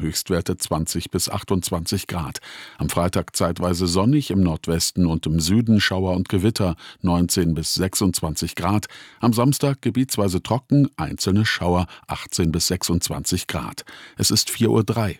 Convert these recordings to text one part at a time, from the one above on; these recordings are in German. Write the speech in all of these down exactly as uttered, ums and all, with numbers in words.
Höchstwerte zwanzig bis achtundzwanzig Grad. Am Freitag zeitweise sonnig, im Nordwesten und im Süden Schauer und Gewitter, neunzehn bis sechsundzwanzig Grad. Am Samstag gebietsweise trocken, einzelne Schauer, achtzehn bis sechsundzwanzig Grad. Es ist vier Uhr drei.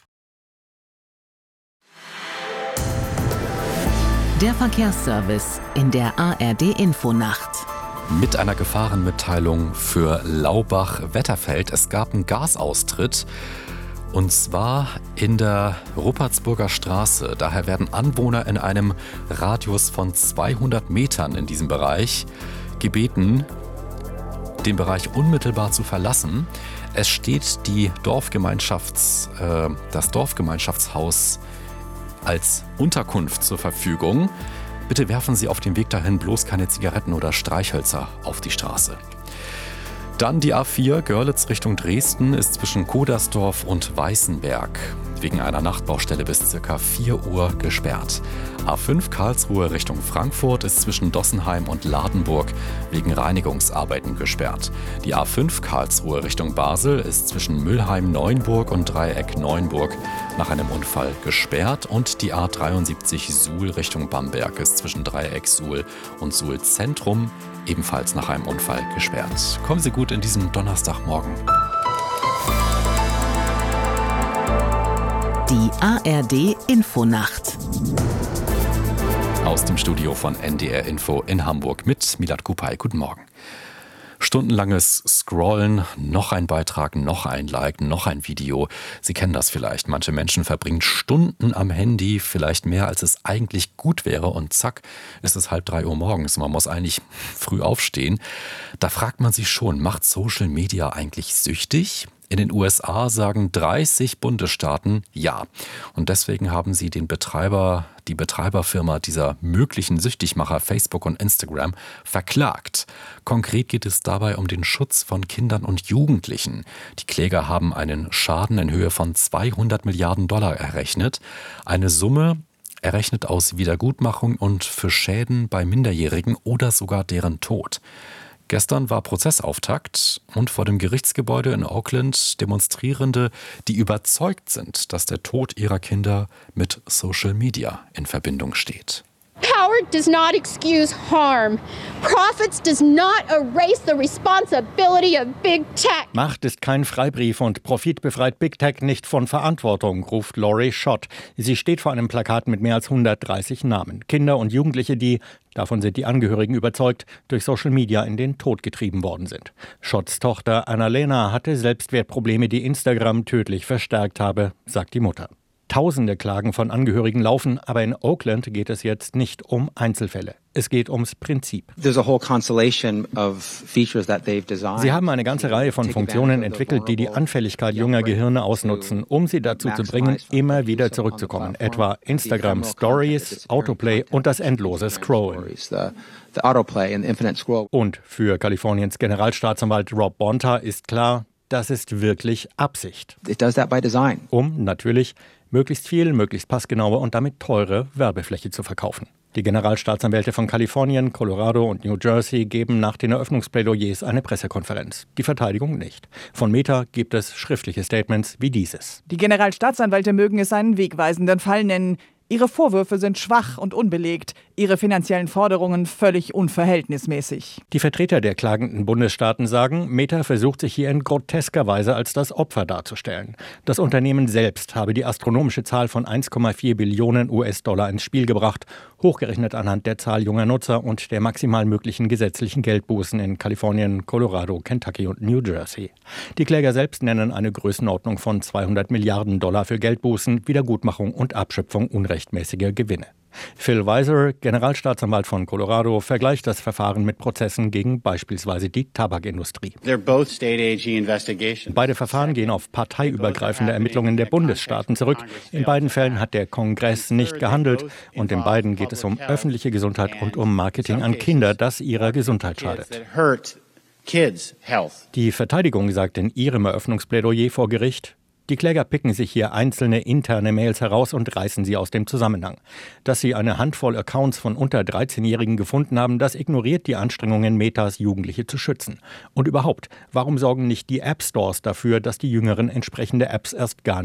Der Verkehrsservice in der A R D-Infonacht. Mit einer Gefahrenmitteilung für Laubach-Wetterfeld. Es gab einen Gasaustritt und zwar in der Ruppertsburger Straße. Daher werden Anwohner in einem Radius von zweihundert Metern in diesem Bereich gebeten, den Bereich unmittelbar zu verlassen. Es steht die Dorfgemeinschafts, äh, das Dorfgemeinschaftshaus als Unterkunft zur Verfügung. Bitte werfen Sie auf dem Weg dahin bloß keine Zigaretten oder Streichhölzer auf die Straße. Dann die A vier Görlitz Richtung Dresden ist zwischen Kodersdorf und Weißenberg wegen einer Nachtbaustelle bis ca. vier Uhr gesperrt. A fünf Karlsruhe Richtung Frankfurt ist zwischen Dossenheim und Ladenburg wegen Reinigungsarbeiten gesperrt. Die A fünf Karlsruhe Richtung Basel ist zwischen Müllheim-Neuenburg und Dreieck-Neuenburg nach einem Unfall gesperrt. Und die A dreiundsiebzig Suhl Richtung Bamberg ist zwischen Dreieck-Suhl und Suhl-Zentrum ebenfalls nach einem Unfall gesperrt. Kommen Sie gut in diesen Donnerstagmorgen. Die A R D-Infonacht. Aus dem Studio von N D R Info in Hamburg mit Milad Kupay. Guten Morgen. Stundenlanges Scrollen, noch ein Beitrag, noch ein Like, noch ein Video. Sie kennen das vielleicht. Manche Menschen verbringen Stunden am Handy, vielleicht mehr, als es eigentlich gut wäre. Und zack, ist es halb drei Uhr morgens. Man muss eigentlich früh aufstehen. Da fragt man sich schon, macht Social Media eigentlich süchtig? In den U S A sagen dreißig Bundesstaaten ja. Und deswegen haben sie den Betreiber, die Betreiberfirma dieser möglichen Süchtigmacher Facebook und Instagram verklagt. Konkret geht es dabei um den Schutz von Kindern und Jugendlichen. Die Kläger haben einen Schaden in Höhe von zweihundert Milliarden Dollar errechnet. Eine Summe errechnet aus Wiedergutmachung und für Schäden bei Minderjährigen oder sogar deren Tod. Gestern war Prozessauftakt und vor dem Gerichtsgebäude in Oakland Demonstrierende, die überzeugt sind, dass der Tod ihrer Kinder mit Social Media in Verbindung steht. Power does not excuse harm. Profits does not erase the responsibility of Big Tech. Macht ist kein Freibrief und Profit befreit Big Tech nicht von Verantwortung, ruft Laurie Schott. Sie steht vor einem Plakat mit mehr als hundertdreißig Namen. Kinder und Jugendliche, die, davon sind die Angehörigen überzeugt, durch Social Media in den Tod getrieben worden sind. Schotts Tochter Annalena hatte Selbstwertprobleme, die Instagram tödlich verstärkt habe, sagt die Mutter. Tausende Klagen von Angehörigen laufen, aber in Oakland geht es jetzt nicht um Einzelfälle. Es geht ums Prinzip. Sie haben eine ganze Reihe von Funktionen entwickelt, die die Anfälligkeit junger Gehirne ausnutzen, um sie dazu zu bringen, immer wieder zurückzukommen. Etwa Instagram Stories, Autoplay und das endlose Scrollen. Und für Kaliforniens Generalstaatsanwalt Rob Bonta ist klar, das ist wirklich Absicht. Um natürlich möglichst viel, möglichst passgenaue und damit teure Werbefläche zu verkaufen. Die Generalstaatsanwälte von Kalifornien, Colorado und New Jersey geben nach den Eröffnungsplädoyers eine Pressekonferenz. Die Verteidigung nicht. Von Meta gibt es schriftliche Statements wie dieses. Die Generalstaatsanwälte mögen es einen wegweisenden Fall nennen. Ihre Vorwürfe sind schwach und unbelegt, ihre finanziellen Forderungen völlig unverhältnismäßig. Die Vertreter der klagenden Bundesstaaten sagen, Meta versucht sich hier in grotesker Weise als das Opfer darzustellen. Das Unternehmen selbst habe die astronomische Zahl von eins Komma vier Billionen U S-Dollar ins Spiel gebracht, hochgerechnet anhand der Zahl junger Nutzer und der maximal möglichen gesetzlichen Geldbußen in Kalifornien, Colorado, Kentucky und New Jersey. Die Kläger selbst nennen eine Größenordnung von zweihundert Milliarden Dollar für Geldbußen, Wiedergutmachung und Abschöpfung unrechtmäßiger Gewinne. Phil Weiser, Generalstaatsanwalt von Colorado, vergleicht das Verfahren mit Prozessen gegen beispielsweise die Tabakindustrie. Beide Verfahren gehen auf parteiübergreifende Ermittlungen der Bundesstaaten zurück. In beiden Fällen hat der Kongress nicht gehandelt und in beiden geht es um öffentliche Gesundheit und um Marketing an Kinder, das ihrer Gesundheit schadet. Die Verteidigung sagt in ihrem Eröffnungsplädoyer vor Gericht, die Kläger picken sich hier einzelne interne Mails heraus und reißen sie aus dem Zusammenhang. Dass sie eine Handvoll Accounts von unter dreizehnjährigen gefunden haben, das ignoriert die Anstrengungen Metas, Jugendliche zu schützen. Und überhaupt, warum sorgen nicht die App Stores dafür, dass die Jüngeren entsprechende Apps erst gar nicht